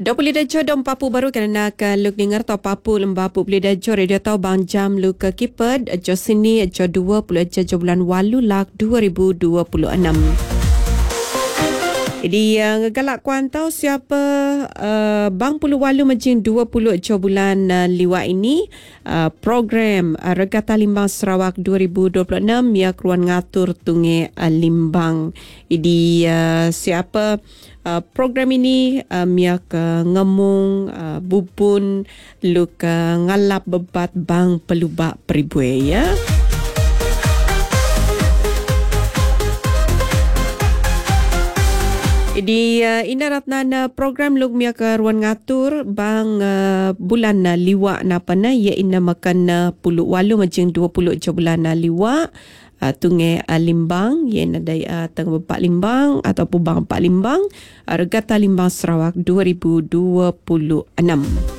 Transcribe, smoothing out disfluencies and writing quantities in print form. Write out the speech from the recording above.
20 Dejo dom papu baru kerana kan luk dengar tau papu lembapu beli Dejo radio tau bang jam luk ke kipad jo sini jo 20 jo bulan walu lak 2026. Jadi ngegalak kuan tahu siapa bang pulu walu majing 20 jo bulan liwa ini program Regata Limbang Sarawak 2026 ya keruan ngatur tunge limbang. Jadi siapa program ini miak ngemung bubun luk ngalap bebat bang pelubak peribui ya. Di ina ratna program luk mia ke ruan ngatur bang bulan liwa napa na ia ina makan pulu walu macam 20 je bulan liwa tunge limbang ia ina dai tang bepak limbang ataupun bang pak limbang Regata Limbang Sarawak 2026.